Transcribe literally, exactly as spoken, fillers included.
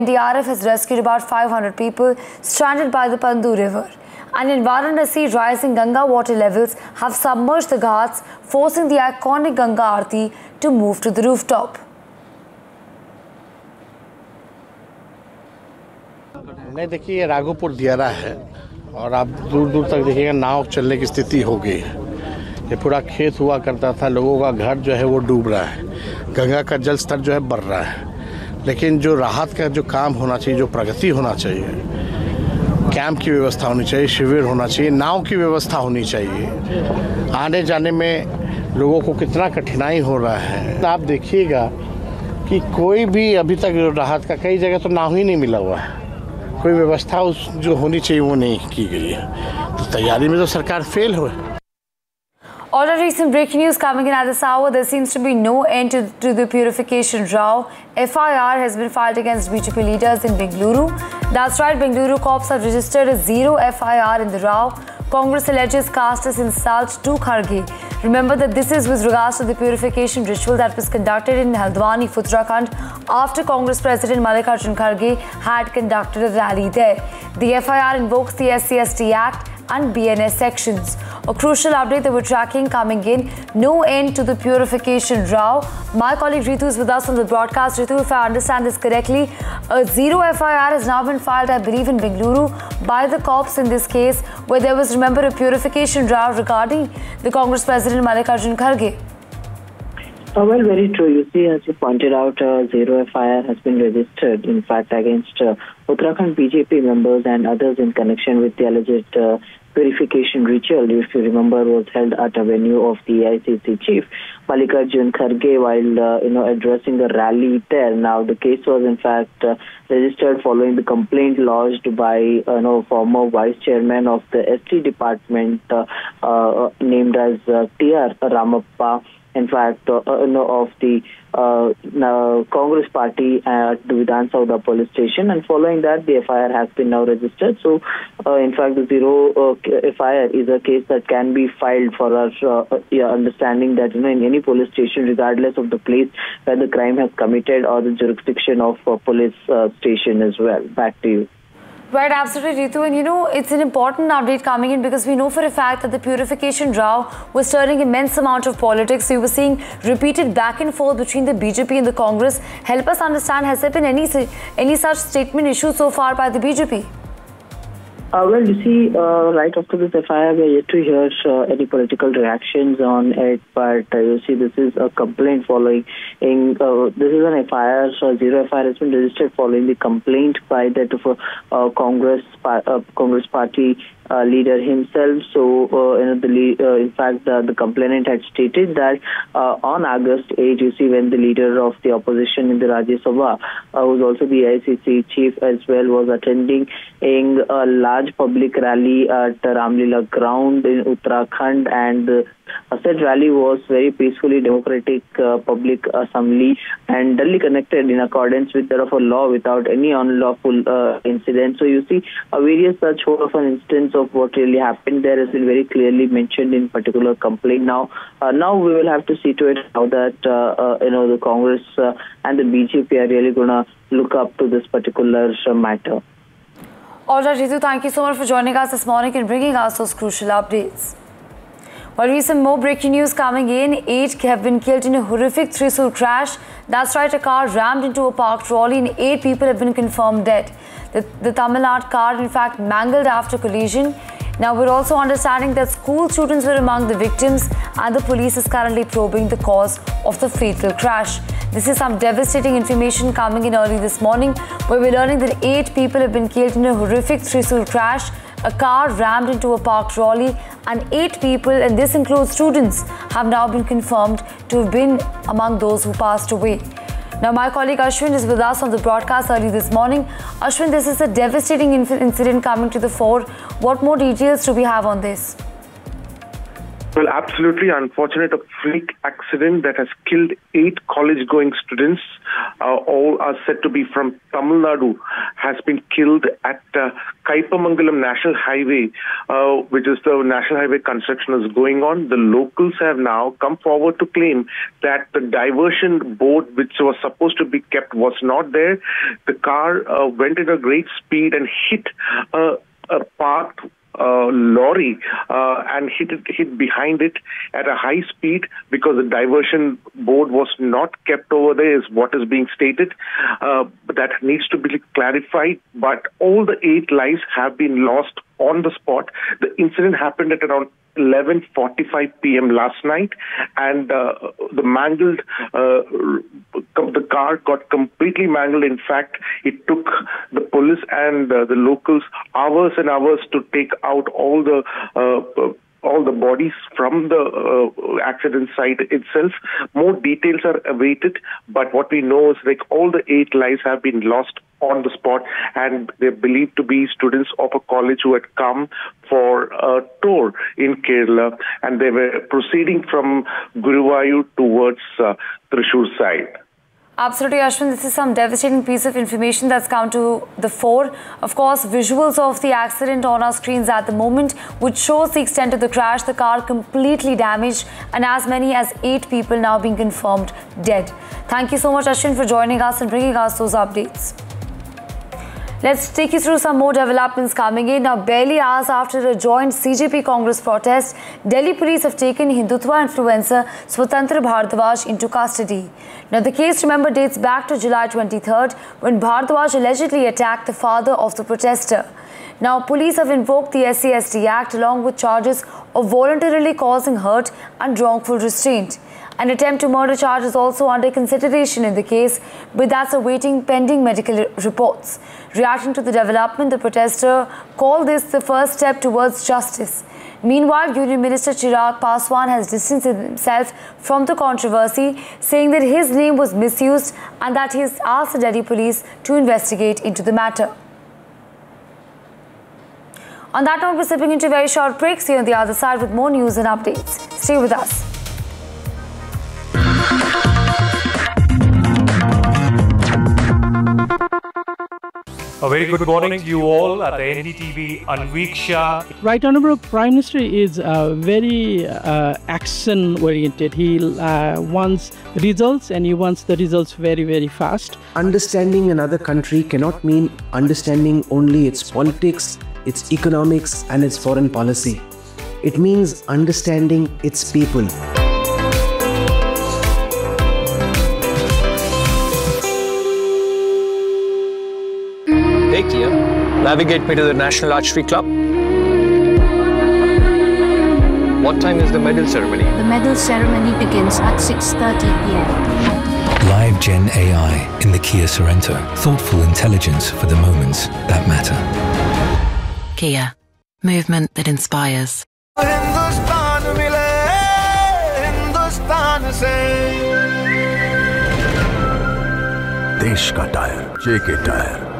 N D R F has rescued about five hundred people stranded by the Pandu River. And in Varanasi, rising Ganga water levels have submerged the ghats, forcing the iconic Ganga Aarti to move to the rooftop. नहीं देखिए, ये राघोपुर दियारा है और आप दूर दूर तक देखिएगा नाव चलने की स्थिति हो गई है। ये पूरा खेत हुआ करता था, लोगों का घर जो है वो डूब रहा है, गंगा का जल स्तर जो है बढ़ रहा है। लेकिन जो राहत का जो काम होना चाहिए, जो प्रगति होना चाहिए, कैंप की व्यवस्था होनी चाहिए, शिविर होना चाहिए, नाव की व्यवस्था होनी चाहिए। आने जाने में लोगों को कितना कठिनाई हो रहा है। आप देखिएगा कि कोई भी अभी तक राहत का कई जगह तो नाव ही नहीं मिला हुआ है, कोई व्यवस्था उस जो होनी चाहिए वो नहीं की गई है। तो तैयारी में तो सरकार फेल हुई। All the recent breaking news coming in at this hour, there seems to be no end to, to the purification row. F I R has been filed against B J P leaders in Bengaluru. That's right, Bengaluru cops have registered a zero F I R in the row. Congress alleges caste as insult to Kharge. Remember that this is with regards to the purification ritual that was conducted in Haldwani, Uttarakhand, after Congress President Mallikarjun Kharge had conducted a rally there. The F I R invokes the S C S T Act and B N S sections. A crucial update that we're tracking coming in. No end to the purification row. My colleague Ritu is with us on the broadcast. Ritu, if I understand this correctly, a zero F I R has now been filed, I believe, in Bengaluru by the cops in this case, where there was, remember, a purification row regarding the Congress President Mallikarjun Kharge. Uh, well, very true. You see, as you pointed out, uh, zero F I R has been registered, in fact, against uh, Uttarakhand B J P members and others in connection with the alleged uh, purification ritual, if you remember, was held at a venue of the A I C C chief, Mallikarjun Kharge, while uh, you know addressing a rally there. Now, the case was, in fact, uh, registered following the complaint lodged by uh, you know former vice chairman of the S T department, uh, uh, named as uh, T R Ramappa. In fact, uh, uh, know, of the uh, uh, Congress party at the Vidhan Sauda police station, and following that, the F I R has been now registered. So, uh, in fact, the zero uh, F I R is a case that can be filed for our uh, yeah, understanding that you know in any police station, regardless of the place where the crime has committed or the jurisdiction of uh, police uh, station as well. Back to you. Right, absolutely, Ritu. And you know, it's an important update coming in because we know for a fact that the purification row was stirring immense amount of politics. So you were seeing repeated back and forth between the B J P and the Congress. Help us understand, has there been any, any such statement issued so far by the B J P? Uh, well, you see, uh, right after this F I R, we are yet to hear uh, any political reactions on it. But uh, you see, this is a complaint following. In, uh, this is an F I R, so zero F I R has been registered following the complaint by that of a uh, Congress uh, Congress party uh, leader himself. So, uh, you know, the uh, in fact, the, the complainant had stated that uh, on August eighth, you see, when the leader of the opposition in the Rajya Sabha, uh, who is also the A I C C chief as well, was attending in a large public rally at the Ramlila ground in Uttarakhand, and uh, said rally was very peacefully democratic uh, public assembly and duly connected in accordance with that of a law without any unlawful uh, incident. So you see, a various such whole of an instance of what really happened there has been very clearly mentioned in particular complaint. Now, uh, now we will have to see to it how that uh, uh, you know the Congress uh, and the B J P are really going to look up to this particular uh, matter. All right, Ritu, thank you so much for joining us this morning and bringing us those crucial updates. Well, we have some more breaking news coming in. Eight have been killed in a horrific Thrissur crash. That's right, a car rammed into a parked trolley and eight people have been confirmed dead. The, the Tamil Nadu car, in fact, mangled after collision. Now, we're also understanding that school students were among the victims and the police is currently probing the cause of the fatal crash. This is some devastating information coming in early this morning, where we're learning that eight people have been killed in a horrific Thrissur crash. A car rammed into a parked trolley and eight people, and this includes students, have now been confirmed to have been among those who passed away. Now, my colleague Ashwin is with us on the broadcast early this morning. Ashwin, this is a devastating incident coming to the fore. What more details do we have on this? Well, absolutely unfortunate, a freak accident that has killed eight college-going students. Uh, all are said to be from Tamil Nadu, has been killed at uh, Kaipamangalam National Highway, uh, which is the national highway construction is going on. The locals have now come forward to claim that the diversion board, which was supposed to be kept, was not there. The car uh, went at a great speed and hit uh, a parked Uh, lorry uh, and hit it, hit behind it at a high speed because the diversion board was not kept over there, is what is being stated. Uh, but that needs to be clarified. But all the eight lives have been lost on the spot. The incident happened at around eleven forty-five p.m. last night, and uh, the mangled uh, the car got completely mangled. In fact, it took the police and uh, the locals hours and hours to take out all the uh, all the bodies from the uh, accident site itself. More details are awaited, but what we know is like all the eight lives have been lost on the spot, and they're believed to be students of a college who had come for a tour in Kerala, and they were proceeding from Guruvayur towards uh, Thrissur side. Absolutely, Ashwin. This is some devastating piece of information that's come to the fore. Of course, visuals of the accident on our screens at the moment, which shows the extent of the crash. The car completely damaged, and as many as eight people now being confirmed dead. Thank you so much, Ashwin, for joining us and bringing us those updates. Let's take you through some more developments coming in. Now, barely hours after a joint C J P Congress protest, Delhi police have taken Hindutva influencer Swatantra Bhardwaj into custody. Now, the case, remember, dates back to July twenty-third, when Bhardwaj allegedly attacked the father of the protester. Now, police have invoked the S C S T Act along with charges of voluntarily causing hurt and wrongful restraint. An attempt to murder charge is also under consideration in the case, but that's awaiting pending medical reports. Reacting to the development, the protester called this the first step towards justice. Meanwhile, Union Minister Chirag Paswan has distanced himself from the controversy, saying that his name was misused and that he has asked the Delhi police to investigate into the matter. On that note, we're slipping into a very short break. See you on the other side with more news and updates. Stay with us. A very good morning to you all at the N D T V Anveeksha. Right Honourable Prime Minister is uh, very uh, action-oriented. He uh, wants results, and he wants the results very, very fast. Understanding another country cannot mean understanding only its politics, its economics and its foreign policy. It means understanding its people. Hey Kia, navigate me to the National Archery Club. What time is the medal ceremony? The medal ceremony begins at six thirty p m Live Gen A I in the Kia Sorento. Thoughtful intelligence for the moments that matter. Kia, movement that inspires. देश का tyre, जेके tyre.